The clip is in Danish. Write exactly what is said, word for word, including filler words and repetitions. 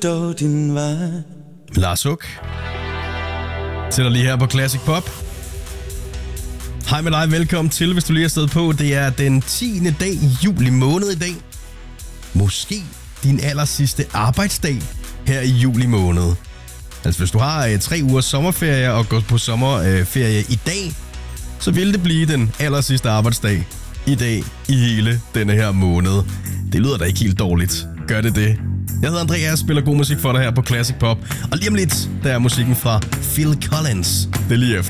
dog din vej. Lars Huk. Sætter lige her på Classic Pop. Hej med dig, velkommen til, hvis du lige har stået på. Det er den tiende dag i juli måned i dag. Måske din aller sidste arbejdsdag her i juli måned. Altså hvis du har øh, tre ugers sommerferie og går på sommerferie øh, i dag, så vil det blive den aller sidste arbejdsdag i dag i hele denne her måned. Det lyder da ikke helt dårligt. Gør det det? Jeg hedder Andreas, spiller god musik for dig her på Classic Pop. Og lige om lidt, der er musikken fra Phil Collins. Det er lige efter.